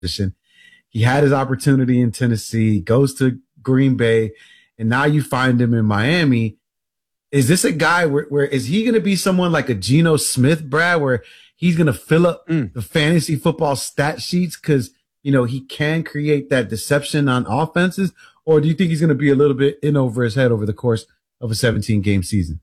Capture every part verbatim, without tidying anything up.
position. He had his opportunity in Tennessee, goes to Green Bay, and now you find him in Miami. Is this a guy where, where is he going to be someone like a Geno Smith, Brad, where he's going to fill up mm. the fantasy football stat sheets because, you know, he can create that deception on offenses? Or do you think he's going to be a little bit in over his head over the course of a seventeen game season?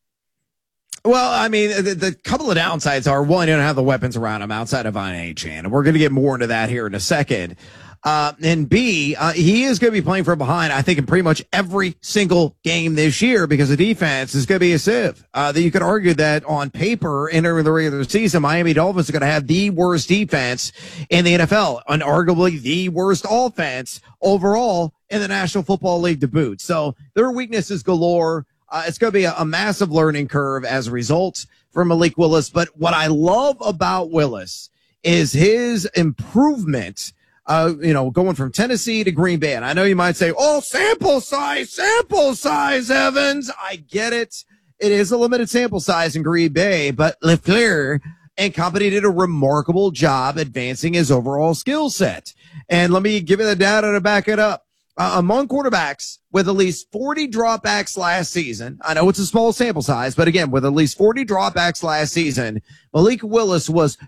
Well, I mean, the, the couple of downsides are, one, you don't have the weapons around him outside of Von Achane, and we're going to get more into that here in a second. Uh, and B, uh, he is going to be playing from behind, I think, in pretty much every single game this year because the defense is going to be a sieve. Uh, that you could argue that on paper, entering the regular season, Miami Dolphins are going to have the worst defense in the N F L, and arguably the worst offense overall in the National Football League to boot. So their weaknesses galore. Uh, it's going to be a, a massive learning curve as a result for Malik Willis. But what I love about Willis is his improvement. Uh, you know, going from Tennessee to Green Bay. And I know you might say, oh, sample size, sample size, Evans. I get it. It is a limited sample size in Green Bay, but LeFleur and company did a remarkable job advancing his overall skill set. And let me give you the data to back it up. Uh, among quarterbacks with at least forty dropbacks last season, I know it's a small sample size, but again, with at least forty dropbacks last season, Malik Willis was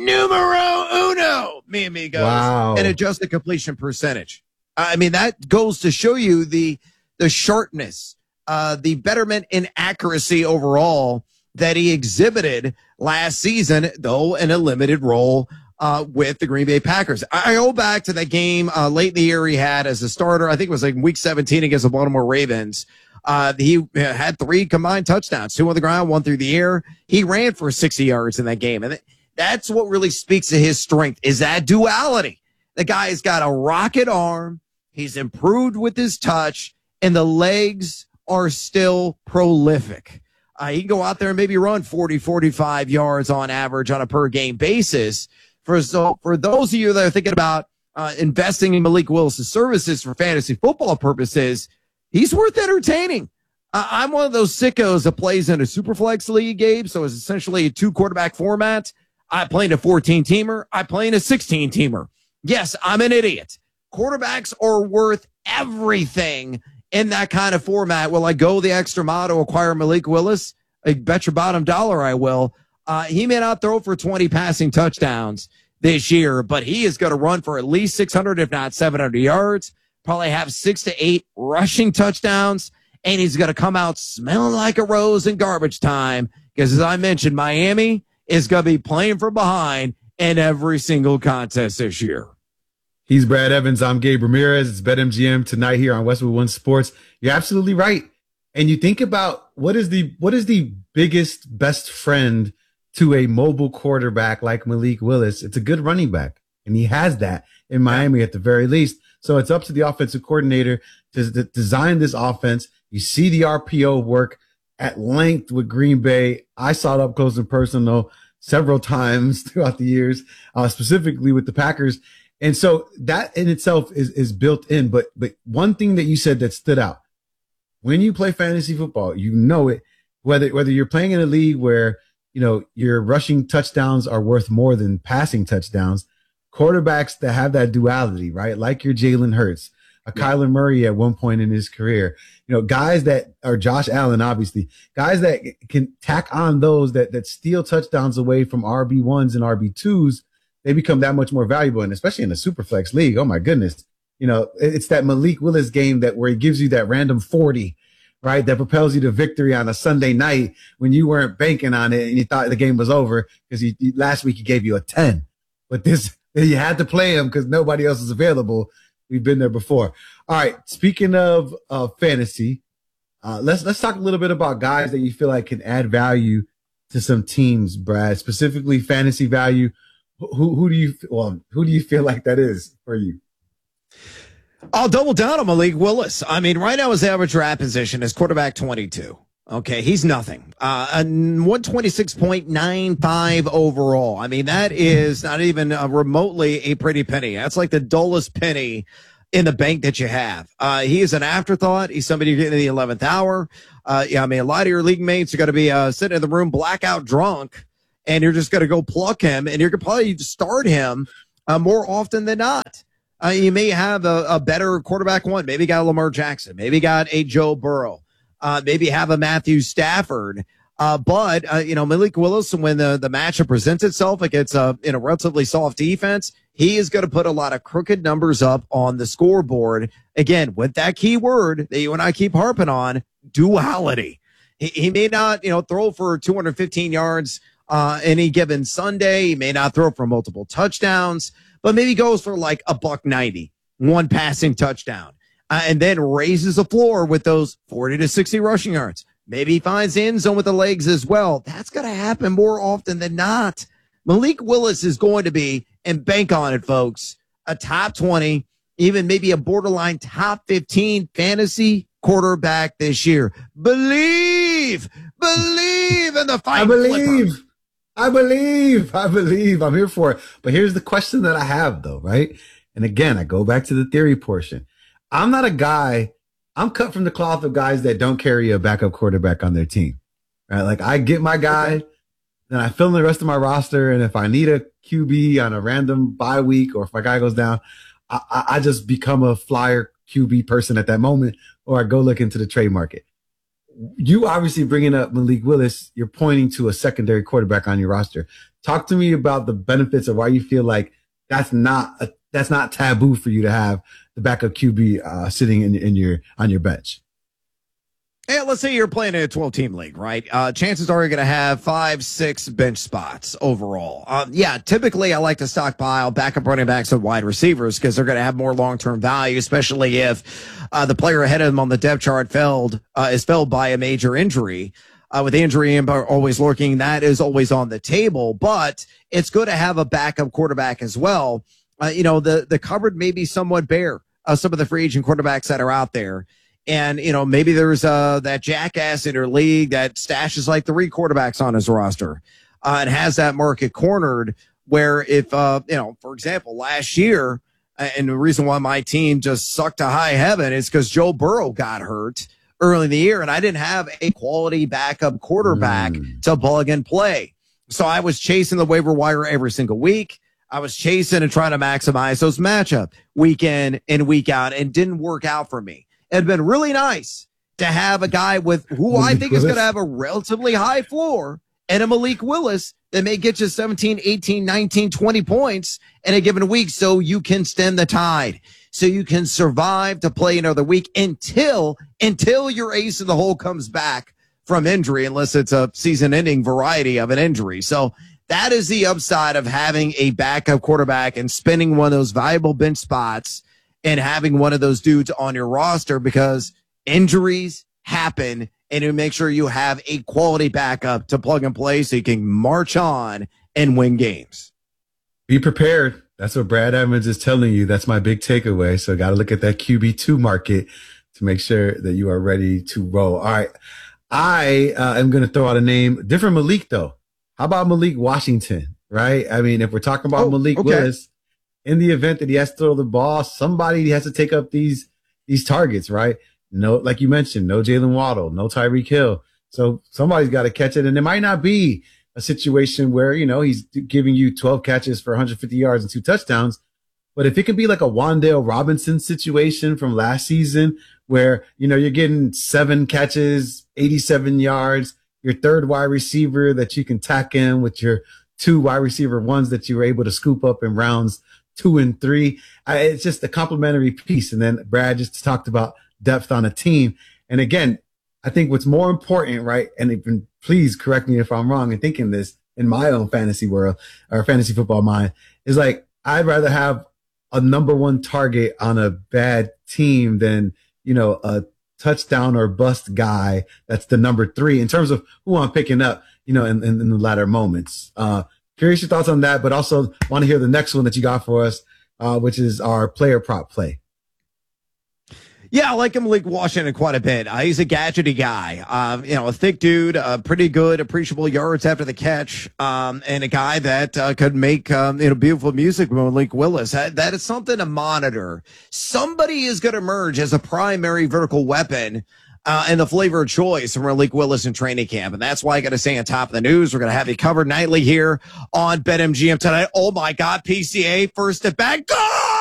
numero uno, mi amigos, wow. in adjusted completion percentage. I mean, that goes to show you the, the sharpness, uh, the betterment in accuracy overall that he exhibited last season, though in a limited role Uh, with the Green Bay Packers. I go back to that game uh, late in the year he had as a starter. I think it was like week seventeen against the Baltimore Ravens. Uh, he had three combined touchdowns, two on the ground, one through the air. He ran for sixty yards in that game. And that's what really speaks to his strength, is that duality. The guy's got a rocket arm. He's improved with his touch, and the legs are still prolific. Uh, he can go out there and maybe run forty, forty-five yards on average on a per game basis. For so for those of you that are thinking about uh, investing in Malik Willis' services for fantasy football purposes, he's worth entertaining. Uh, I'm one of those sickos that plays in a Superflex league, Gabe, so it's essentially a two-quarterback format. I play in a fourteen-teamer. I play in a sixteen-teamer. Yes, I'm an idiot. Quarterbacks are worth everything in that kind of format. Will I go the extra mile to acquire Malik Willis? I bet your bottom dollar I will. Uh, he may not throw for twenty passing touchdowns this year, but he is going to run for at least six hundred, if not seven hundred yards, probably have six to eight rushing touchdowns, and he's going to come out smelling like a rose in garbage time because, as I mentioned, Miami is going to be playing from behind in every single contest this year. He's Brad Evans. I'm Gabe Ramirez. It's BetMGM tonight here on Westwood One Sports. You're absolutely right. And you think about what is the what is the biggest, best friend to a mobile quarterback like Malik Willis? It's a good running back, and he has that in Miami at the very least. So it's up to the offensive coordinator to, to design this offense. You see the R P O work at length with Green Bay. I saw it up close and personal several times throughout the years, uh, specifically with the Packers. And so that in itself is, is built in. But, but one thing that you said that stood out, when you play fantasy football, you know it, whether, whether you're playing in a league where, you know, your rushing touchdowns are worth more than passing touchdowns. Quarterbacks that have that duality, right? Like your Jalen Hurts, a yeah. Kyler Murray at one point in his career, you know, guys that are Josh Allen, obviously, guys that can tack on those that, that steal touchdowns away from R B ones and R B twos. They become that much more valuable. And especially in the Superflex league. Oh my goodness. You know, it's that Malik Willis game that where he gives you that random forty, right? That propels you to victory on a Sunday night when you weren't banking on it and you thought the game was over because he, he, last week he gave you a ten. But this, you had to play him because nobody else was available. We've been there before. All right. Speaking of uh, fantasy, uh, let's let's talk a little bit about guys that you feel like can add value to some teams, Brad. Specifically, fantasy value. Who who do you well who do you feel like that is for you? I'll double down on Malik Willis. I mean, right now his average draft position is quarterback twenty-two. Okay, he's nothing. Uh, one twenty-six point nine five overall. I mean, that is not even uh, remotely a pretty penny. That's like the dullest penny in the bank that you have. Uh, he is an afterthought. He's somebody you're getting in the eleventh hour. Uh, yeah, I mean, a lot of your league mates are going to be uh, sitting in the room blackout drunk, and you're just going to go pluck him, and you're going to probably start him uh, more often than not. Uh, you may have a, a better quarterback one. Maybe you got a Lamar Jackson. Maybe you got a Joe Burrow. Uh, maybe have a Matthew Stafford. Uh, but, uh, you know, Malik Willis, when the, the matchup presents itself against a, in a relatively soft defense, he is going to put a lot of crooked numbers up on the scoreboard. Again, with that key word that you and I keep harping on, duality. He, he may not, you know, throw for two hundred fifteen yards uh, any given Sunday. He may not throw for multiple touchdowns, but maybe goes for like a buck ninety, one passing touchdown, uh, and then raises the floor with those forty to sixty rushing yards. Maybe he finds the end zone with the legs as well. That's going to happen more often than not. Malik Willis is going to be, and bank on it, folks, a top twenty, even maybe a borderline top fifteen fantasy quarterback this year. Believe, believe in the fight. I believe, flipper. I believe, I believe. I'm here for it. But here's the question that I have, though, right? And again, I go back to the theory portion. I'm not a guy. I'm cut from the cloth of guys that don't carry a backup quarterback on their team, right? Like I get my guy, okay, then I fill in the rest of my roster. And if I need a Q B on a random bye week, or if my guy goes down, I, I, I just become a flyer Q B person at that moment, or I go look into the trade market. You obviously bringing up Malik Willis, you're pointing to a secondary quarterback on your roster. Talk to me about the benefits of why you feel like that's not a, that's not taboo for you to have the backup Q B uh, sitting in, in your on your bench. Yeah, let's say you're playing in a twelve-team league, right? Uh, chances are you're going to have five, six bench spots overall. Um, yeah, typically I like to stockpile backup running backs and wide receivers because they're going to have more long-term value, especially if uh, the player ahead of them on the depth chart failed uh, is felled by a major injury. Uh, with injury and always lurking, that is always on the table. But it's good to have a backup quarterback as well. Uh, you know, the the cupboard may be somewhat bare. Uh, some of the free agent quarterbacks that are out there. And, you know, maybe there's uh, that jackass in your league that stashes like three quarterbacks on his roster uh, and has that market cornered where if, uh, you know, for example, last year, and the reason why my team just sucked to high heaven is because Joe Burrow got hurt early in the year and I didn't have a quality backup quarterback mm. to plug and play. So I was chasing the waiver wire every single week. I was chasing and trying to maximize those matchup week in and week out and didn't work out for me. It'd been really nice to have a guy with who I think is going to have a relatively high floor and a Malik Willis that may get you seventeen, eighteen, nineteen, twenty points in a given week so you can stem the tide, so you can survive to play another week until, until your ace in the hole comes back from injury, unless it's a season-ending variety of an injury. So that is the upside of having a backup quarterback and spending one of those valuable bench spots and having one of those dudes on your roster because injuries happen and to make sure you have a quality backup to plug and play so you can march on and win games. Be prepared. That's what Brad Evans is telling you. That's my big takeaway. So got to look at that Q B two market to make sure that you are ready to roll. All right. I uh, am going to throw out a name. Different Malik, though. How about Malik Washington, right? I mean, if we're talking about oh, Malik okay. Willis, in the event that he has to throw the ball, somebody has to take up these these targets, right? No, like you mentioned, no Jalen Waddle, no Tyreek Hill. So somebody's got to catch it. And it might not be a situation where, you know, he's giving you twelve catches for one hundred fifty yards and two touchdowns. But if it could be like a Wan'Dale Robinson situation from last season where, you know, you're getting seven catches, eighty-seven yards, your third wide receiver that you can tack in with your two wide receiver ones that you were able to scoop up in rounds two and three. I, it's just a complimentary piece. And then Brad just talked about depth on a team. And again, I think what's more important, right? And even, please correct me if I'm wrong in thinking this in my own fantasy world or fantasy football mind is like, I'd rather have a number one target on a bad team than, you know, a touchdown or bust guy that's the number three in terms of who I'm picking up, you know, in, in, in the latter moments. Uh, curious your thoughts on that, but also want to hear the next one that you got for us, uh, which is our player prop play. Yeah, I like him, Malik Washington, quite a bit. Uh, he's a gadgety guy. Uh, you know, a thick dude, uh, pretty good, appreciable yards after the catch, um, and a guy that uh, could make um, you know beautiful music with Malik Willis. That, that is something to monitor. Somebody is going to emerge as a primary vertical weapon uh, and the flavor of choice from Malik Willis in training camp. And that's why I got to say on top of the news, we're going to have you covered nightly here on BetMGM tonight. Oh my God, P C A first at bat. Go!